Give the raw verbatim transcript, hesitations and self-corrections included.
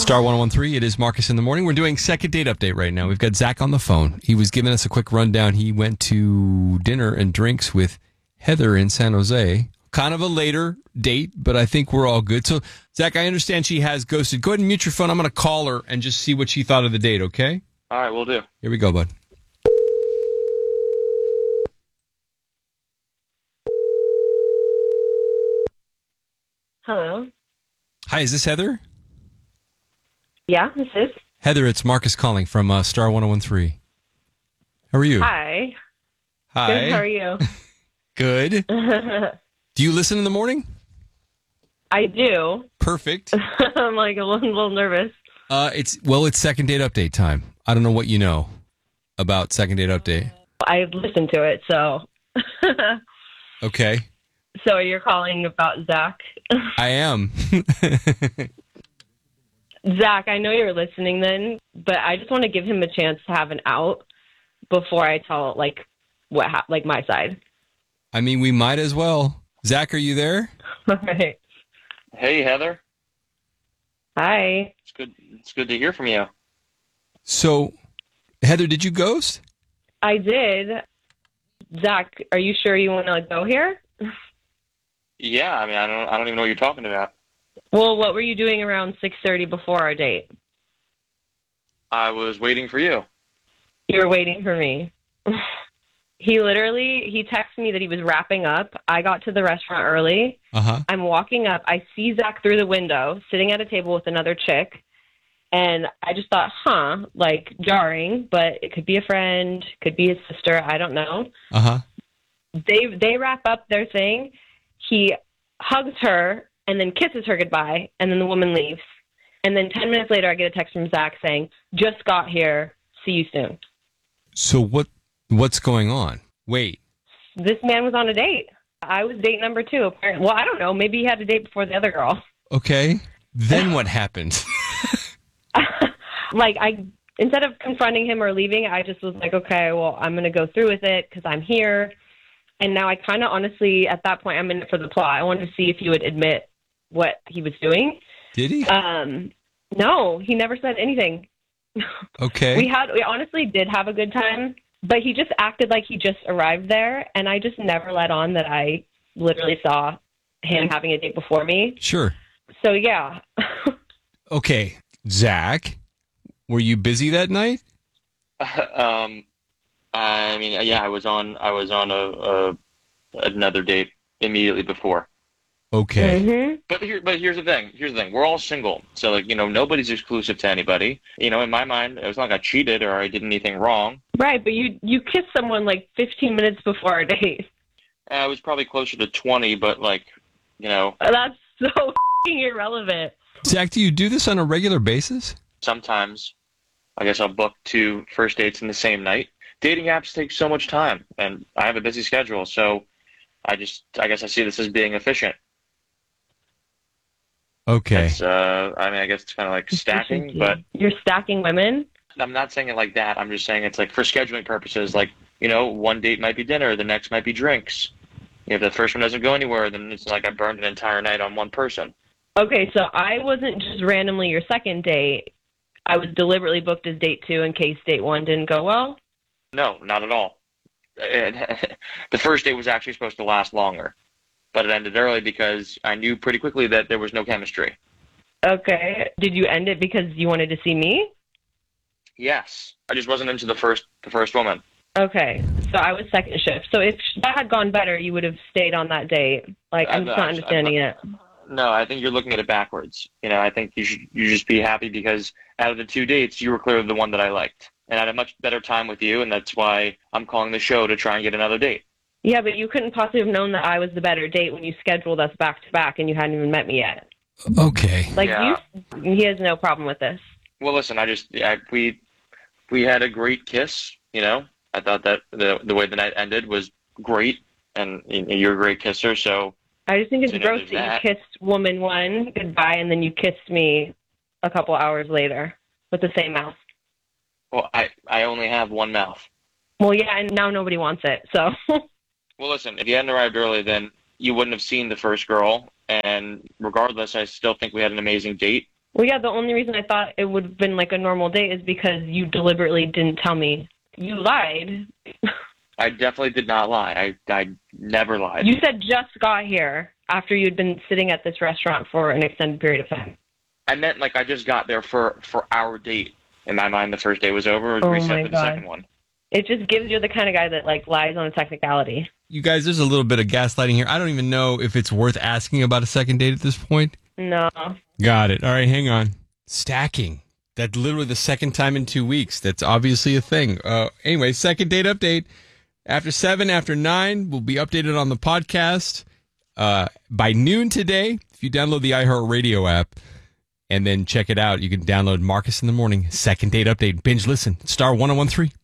Star one oh one three, it is Marcus in the Morning. We're doing second date update right now. We've got Zach on the phone. He was giving us a quick rundown. He went to dinner and drinks with Heather in San Jose. Kind of a later date, but I think we're all good. So, Zach, I understand she has ghosted. Go ahead and mute your phone. I'm going to call her and just see what she thought of the date, okay? All right, we'll do. Here we go, bud. Hello. Hi, is this Heather? Yeah, this is. Heather, it's Marcus calling from uh, Star one oh one three. How are you? Hi. Hi. Good, how are you? Good. Do you listen in the morning? I do. Perfect. I'm like a little, little nervous. Uh, it's well, it's second date update time. I don't know what you know about second date update. I listened to it, so. Okay. So you're calling about Zach? I am. Zach, I know you're listening then, but I just want to give him a chance to have an out before I tell, like, what ha- like my side. I mean, we might as well. Zach, are you there? All right. Hey, Heather. Hi. It's good. It's good to hear from you. So, Heather, did you ghost? I did. Zach, are you sure you want to like, go here? Yeah, I mean, I don't. I don't even know what you're talking about. Well, what were you doing around six thirty before our date? I was waiting for you. You were waiting for me. He literally, he texted me that he was wrapping up. I got to the restaurant early. Uh-huh. I'm walking up. I see Zach through the window, sitting at a table with another chick. And I just thought, huh, like jarring, but it could be a friend, could be his sister. I don't know. Uh-huh. They, they wrap up their thing. He hugs her and then kisses her goodbye. And then the woman leaves. And then ten minutes later, I get a text from Zach saying, just got here. See you soon. So what? What's going on? Wait. This man was on a date. I was date number two, apparently. Well, I don't know. Maybe he had a date before the other girl. Okay. Then what happened? Like, I instead of confronting him or leaving, I just was like, okay, well, I'm going to go through with it because I'm here. And now I kind of honestly, at that point, I'm in it for the plot. I wanted to see if he would admit what he was doing. Did he? Um, no, he never said anything. Okay. We had, we honestly did have a good time. But he just acted like he just arrived there, and I just never let on that I literally saw him having a date before me. Sure. So, yeah. Okay. Zach, were you busy that night? um, I mean, yeah, I was on. I was on a, a another date immediately before. Okay. Mm-hmm. But here, but here's the thing. Here's the thing. We're all single, so like you know, nobody's exclusive to anybody. You know, in my mind, it was not like I cheated or I did anything wrong. Right, but you you kissed someone like fifteen minutes before our date. I was probably closer to twenty, but like, you know, That's so f***ing irrelevant. Zach, do you do this on a regular basis? sometimes I guess I'll book two first dates in the same night. Dating apps take so much time, and I have a busy schedule, so I just I guess I see this as being efficient. Okay. It's, uh, I mean, I guess it's kind of like stacking, but You're stacking women? I'm not saying it like that. I'm just saying it's like for scheduling purposes. Like, you know, one date might be dinner, the next might be drinks. If the first one doesn't go anywhere, then it's like I burned an entire night on one person. Okay, so I wasn't just randomly your second date. I was deliberately booked as date two in case date one didn't go well? No, not at all. It, the first date was actually supposed to last longer, but it ended early because I knew pretty quickly that there was no chemistry. Okay. Did you end it because you wanted to see me? Yes. I just wasn't into the first the first woman. Okay. So I was second shift. So if that had gone better, you would have stayed on that date. Like, I'm just not understanding it. No, I think you're looking at it backwards. You know, I think you should you just be happy because out of the two dates, you were clearly the one that I liked. And I had a much better time with you, and that's why I'm calling the show to try and get another date. Yeah, but you couldn't possibly have known that I was the better date when you scheduled us back to back and you hadn't even met me yet. Okay. Like, Yeah. you, he has no problem with this. Well, listen, I just I, we we had a great kiss. You know, I thought that the the way the night ended was great, and you're a great kisser. So I just think it's So gross there's that that. you kissed woman one goodbye and then you kissed me a couple hours later with the same mouth. well, I I only have one mouth. Well, yeah, and now nobody wants it, so. Well, listen, if you hadn't arrived early, then you wouldn't have seen the first girl. And regardless, I still think we had an amazing date. Well, yeah, the only reason I thought it would have been like a normal date is because you deliberately didn't tell me. You lied. I definitely did not lie. I, I never lied. You said just got here after you'd been sitting at this restaurant for an extended period of time. I meant like I just got there for, for our date. In my mind, the first day was over. Oh We my set for the God. second one. It just gives you the kind of guy that like lies on a technicality. You guys, there's a little bit of gaslighting here. I don't even know if it's worth asking about a second date at this point. No. Got it. All right, hang on. Stacking. That's literally the second time in two weeks. That's obviously a thing. Uh, anyway, second date update. After seven, after nine, we'll be updated on the podcast uh, by noon today. If you download the iHeartRadio app and then check it out, you can download Marcus in the Morning, second date update. Binge listen. Star one oh one three.